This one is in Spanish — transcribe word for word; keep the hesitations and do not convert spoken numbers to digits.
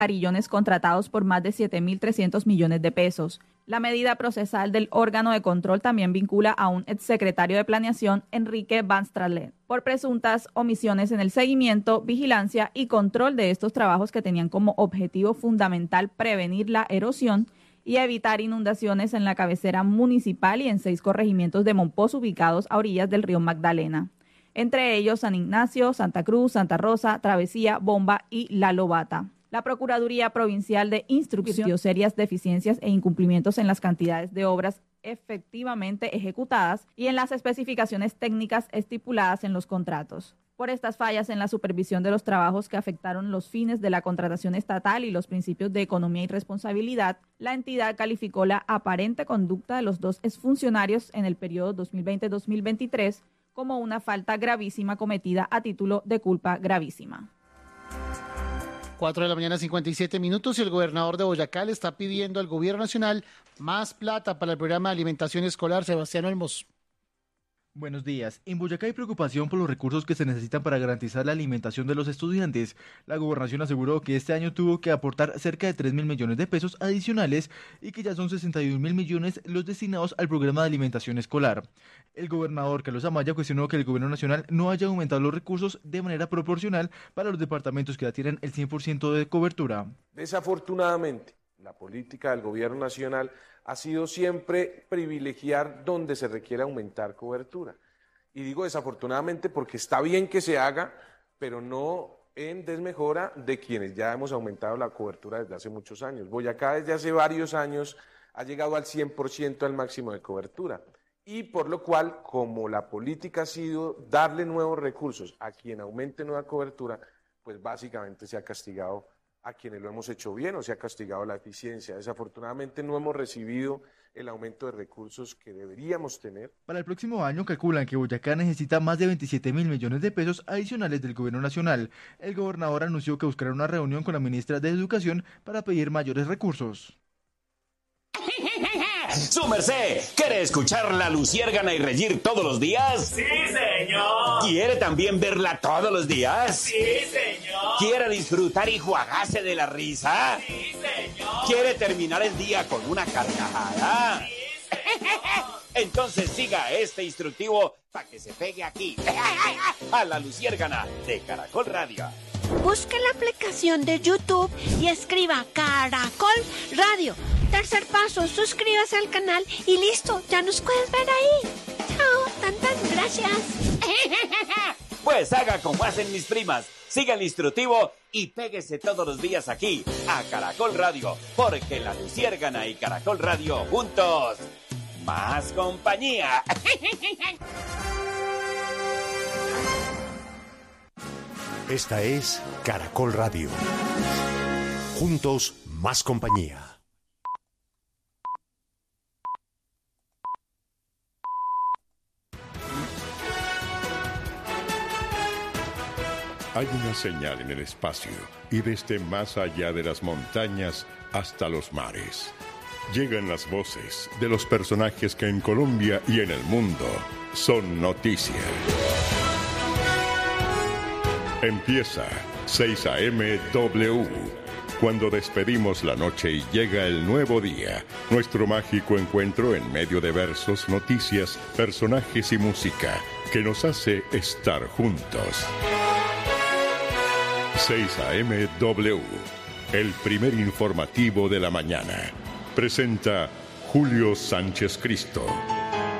carillones contratados por más de siete mil trescientos millones de pesos. La medida procesal del órgano de control también vincula a un exsecretario de Planeación, Enrique Van Stralen, por presuntas omisiones en el seguimiento, vigilancia y control de estos trabajos que tenían como objetivo fundamental prevenir la erosión y evitar inundaciones en la cabecera municipal y en seis corregimientos de Monpós ubicados a orillas del río Magdalena. Entre ellos San Ignacio, Santa Cruz, Santa Rosa, Travesía, Bomba y La Lobata. La Procuraduría Provincial de Instrucción dio serias deficiencias e incumplimientos en las cantidades de obras efectivamente ejecutadas y en las especificaciones técnicas estipuladas en los contratos. Por estas fallas en la supervisión de los trabajos que afectaron los fines de la contratación estatal y los principios de economía y responsabilidad, la entidad calificó la aparente conducta de los dos exfuncionarios en el periodo dos mil veinte a dos mil veintitrés como una falta gravísima cometida a título de culpa gravísima. cuatro de la mañana, cincuenta y siete minutos, y el gobernador de Boyacá le está pidiendo al gobierno nacional más plata para el programa de alimentación escolar. Sebastián Olmos. Buenos días. En Boyacá hay preocupación por los recursos que se necesitan para garantizar la alimentación de los estudiantes. La gobernación aseguró que este año tuvo que aportar cerca de tres mil millones de pesos adicionales y que ya son sesenta y un mil millones los destinados al programa de alimentación escolar. El gobernador Carlos Amaya cuestionó que el gobierno nacional no haya aumentado los recursos de manera proporcional para los departamentos que ya tienen el cien por ciento de cobertura. Desafortunadamente, la política del gobierno nacional ha sido siempre privilegiar donde se requiere aumentar cobertura. Y digo desafortunadamente porque está bien que se haga, pero no en desmejora de quienes ya hemos aumentado la cobertura desde hace muchos años. Boyacá desde hace varios años ha llegado al cien por ciento al máximo de cobertura. Y por lo cual, como la política ha sido darle nuevos recursos a quien aumente nueva cobertura, pues básicamente se ha castigado a quienes lo hemos hecho bien o se ha castigado la eficiencia. Desafortunadamente no hemos recibido el aumento de recursos que deberíamos tener. Para el próximo año calculan que Boyacá necesita más de veintisiete mil millones de pesos adicionales del gobierno nacional. El gobernador anunció que buscará una reunión con la ministra de Educación para pedir mayores recursos. ¡Su merced! ¿Quiere escuchar la Luciérgana y reír todos los días? ¡Sí, señor! ¿Quiere también verla todos los días? ¡Sí, señor! ¿Quiere disfrutar y juagarse de la risa? ¡Sí, señor! ¿Quiere terminar el día con una carcajada? ¡Sí, señor! Entonces siga este instructivo para que se pegue aquí, a la Luciérgana de Caracol Radio. Busque la aplicación de YouTube y escriba Caracol Radio. Tercer paso, suscríbase al canal y listo, ya nos puedes ver ahí. Chao, tantas gracias. Pues haga como hacen mis primas, siga el instructivo y péguese todos los días aquí a Caracol Radio, porque la Luciérgana y Caracol Radio juntos, más compañía. Esta es Caracol Radio. Juntos, más compañía. Hay una señal en el espacio y desde más allá de las montañas hasta los mares. Llegan las voces de los personajes que en Colombia y en el mundo son noticia. Empieza seis A M W, cuando despedimos la noche y llega el nuevo día, nuestro mágico encuentro en medio de versos, noticias, personajes y música que nos hace estar juntos. seis A M W, el primer informativo de la mañana. Presenta Julio Sánchez Cristo.